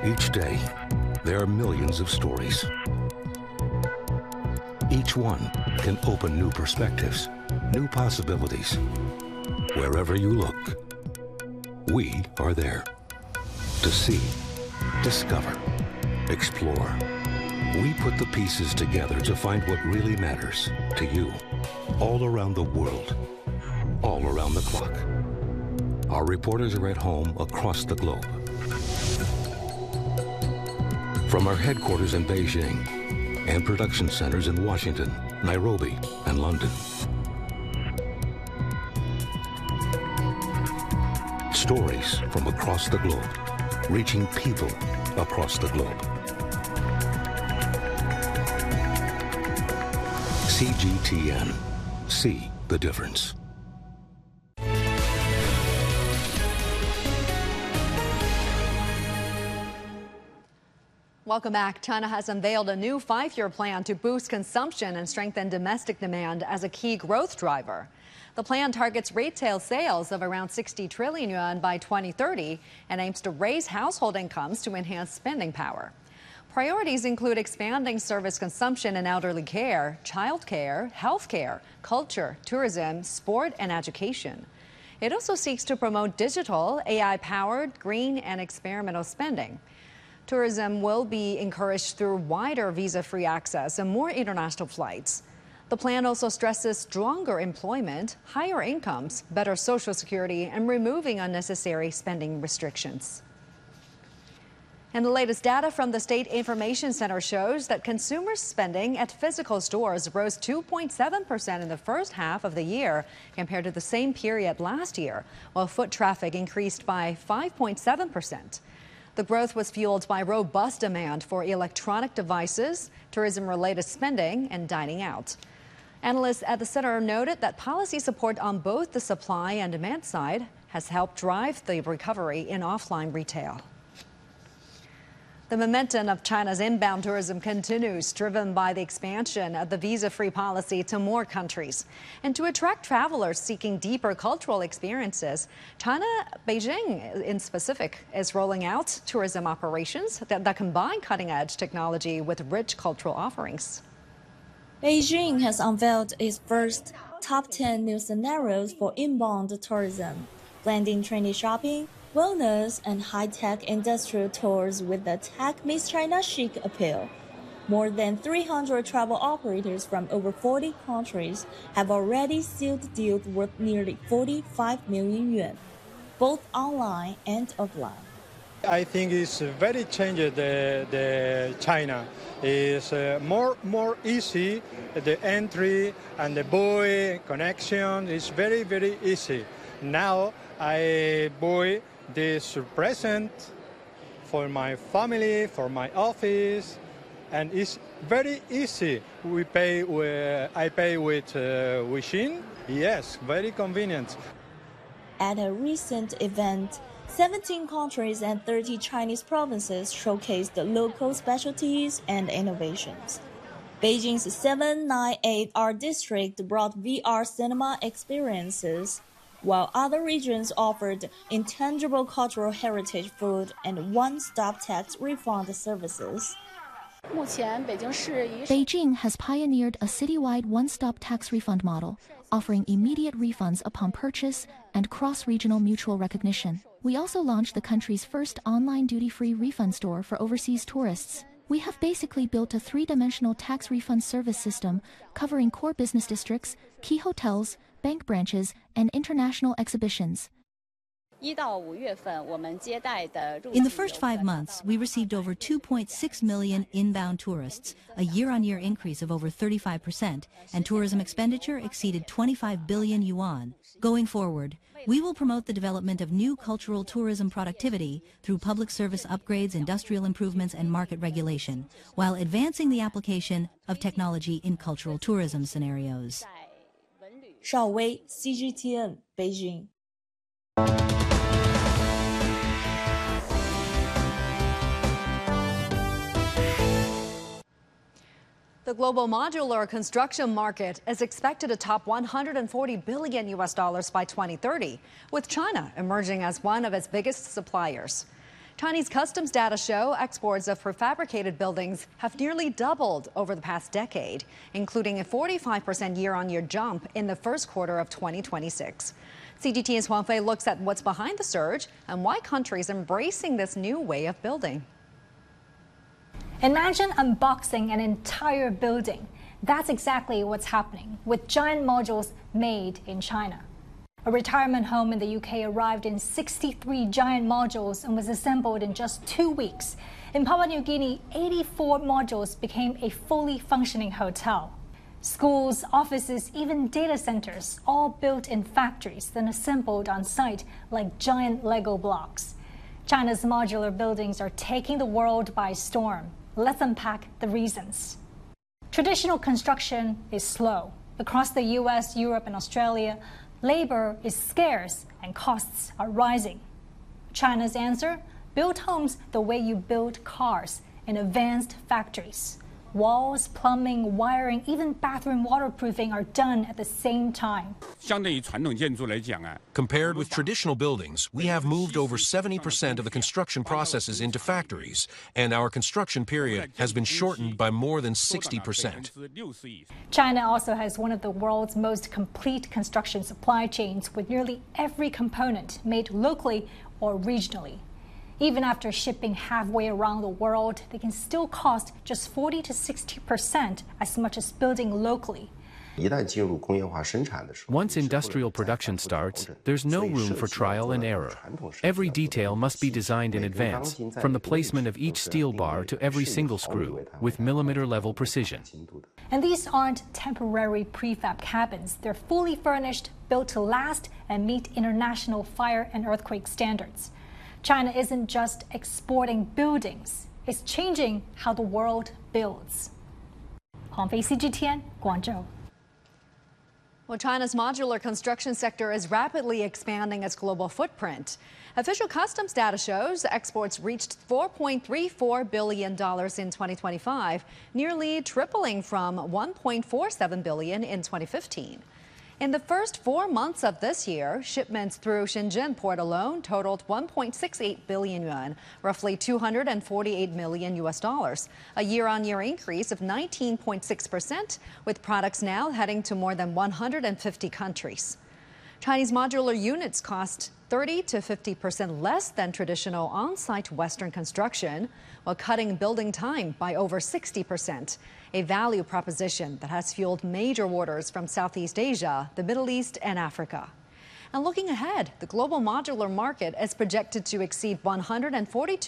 Each day, there are millions of stories. Each one can open new perspectives, new possibilities. Wherever you look, we are there to see, discover, explore. We put the pieces together to find what really matters to you, all around the world, all around the clock. Our reporters are at home across the globe. From our headquarters in Beijing and production centers in Washington, Nairobi, and London. Stories from across the globe, reaching people across the globe. CGTN. See the difference. Welcome back. China has unveiled a new 5-year plan to boost consumption and strengthen domestic demand as a key growth driver. The plan targets retail sales of around 60 trillion yuan by 2030 and aims to raise household incomes to enhance spending power. Priorities include expanding service consumption in elderly care, child care, health care, culture, tourism, sport, and education. It also seeks to promote digital, AI-powered, green, and experimental spending. Tourism will be encouraged through wider visa-free access and more international flights. The plan also stresses stronger employment, higher incomes, better social security, and removing unnecessary spending restrictions. And the latest data from the State Information Center shows that consumer spending at physical stores rose 2.7% in the first half of the year compared to the same period last year, while foot traffic increased by 5.7%. The growth was fueled by robust demand for electronic devices, tourism-related spending, and dining out. Analysts at the center noted that policy support on both the supply and demand side has helped drive the recovery in offline retail. The momentum of China's inbound tourism continues, driven by the expansion of the visa-free policy to more countries. And to attract travelers seeking deeper cultural experiences, China, Beijing in specific, is rolling out tourism operations that combine cutting-edge technology with rich cultural offerings. Beijing has unveiled its first top 10 new scenarios for inbound tourism, blending trendy shopping, wellness, and high-tech industrial tours with the Tech Meets China chic appeal. More than 300 travel operators from over 40 countries have already sealed deals worth nearly 45 million yuan, both online and offline. I think it's very changed the China. It's more easy, the entry and the buy connection is very, very easy. Now I buy this present for my family, for my office, and it's very easy. I pay with Weixin. Yes, very convenient. At a recent event, 17 countries and 30 Chinese provinces showcased the local specialties and innovations. Beijing's 798 Art District brought VR cinema experiences, while other regions offered intangible cultural heritage food and one-stop tax refund services. Beijing has pioneered a citywide one-stop tax refund model, offering immediate refunds upon purchase and cross-regional mutual recognition. We also launched the country's first online duty-free refund store for overseas tourists. We have basically built a 3-dimensional tax refund service system covering core business districts, key hotels, bank branches, and international exhibitions. In the first 5 months, we received over 2.6 million inbound tourists, a year-on-year increase of over 35%, and tourism expenditure exceeded 25 billion yuan. Going forward, we will promote the development of new cultural tourism productivity through public service upgrades, industrial improvements, and market regulation, while advancing the application of technology in cultural tourism scenarios. Shao Wei, CGTN, Beijing. The global modular construction market is expected to top $140 billion by 2030, with China emerging as one of its biggest suppliers. Chinese customs data show exports of prefabricated buildings have nearly doubled over the past decade, including a 45% year-on-year jump in the first quarter of 2026. CGTN's Huang Fei looks at what's behind the surge and why countries are embracing this new way of building. Imagine unboxing an entire building. That's exactly what's happening with giant modules made in China. A retirement home in the UK arrived in 63 giant modules and was assembled in just 2 weeks. In Papua New Guinea, 84 modules became a fully functioning hotel. Schools, offices, even data centers, all built in factories, then assembled on site like giant Lego blocks. China's modular buildings are taking the world by storm. Let's unpack the reasons. Traditional construction is slow. Across the US, Europe, and Australia, labor is scarce and costs are rising. China's answer? Build homes the way you build cars in advanced factories. Walls, plumbing, wiring, even bathroom waterproofing are done at the same time. Compared with traditional buildings, we have moved over 70% of the construction processes into factories, and our construction period has been shortened by more than 60%. China also has one of the world's most complete construction supply chains, with nearly every component made locally or regionally. Even after shipping halfway around the world, they can still cost just 40 to 60% as much as building locally. Once industrial production starts, there's no room for trial and error. Every detail must be designed in advance, from the placement of each steel bar to every single screw, with millimeter-level precision. And these aren't temporary prefab cabins. They're fully furnished, built to last, and meet international fire and earthquake standards. China isn't just exporting buildings, it's changing how the world builds. Huang Fei, CGTN, Guangzhou. Well, China's modular construction sector is rapidly expanding its global footprint. Official customs data shows exports reached $4.34 billion in 2025, nearly tripling from $1.47 billion in 2015. In the first 4 months of this year, shipments through Shenzhen port alone totaled 1.68 billion yuan, roughly $248 million, a year-on-year increase of 19.6%, with products now heading to more than 150 countries. Chinese modular units cost 30 to 50% less than traditional on-site Western construction, while cutting building time by over 60%, a value proposition that has fueled major orders from Southeast Asia, the Middle East, and Africa. And looking ahead, the global modular market is projected to exceed $142